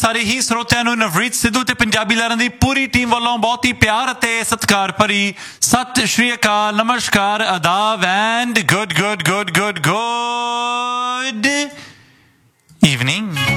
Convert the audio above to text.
ਸਾਰੇ ਹੀ ਸਰੋਤਿਆਂ ਨੂੰ ਨਵਰੀਤ ਸਿੱਧੂ ਤੇ ਪੰਜਾਬੀ ਲਹਿਰਾਂ ਦੀ ਪੂਰੀ ਟੀਮ ਵੱਲੋਂ ਬਹੁਤ ਹੀ ਪਿਆਰ ਅਤੇ ਸਤਿਕਾਰ ਭਰੀ ਸਤਿ ਸ਼੍ਰੀ ਅਕਾਲ, ਨਮਸਕਾਰ, ਆਦਾਬ ਐਂਡ ਗੁੱਡ ਈਵਨਿੰਗ।